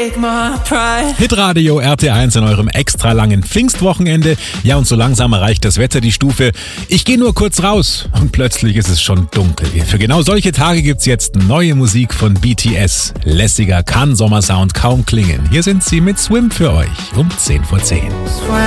Hitradio RT1 in eurem extra langen Pfingstwochenende. Ja, und so langsam erreicht das Wetter die Stufe: ich gehe nur kurz raus und plötzlich ist es schon dunkel. Für genau solche Tage gibt's jetzt neue Musik von BTS. Lässiger kann Sommersound kaum klingen. Hier sind sie mit Swim für euch um 10 vor 10.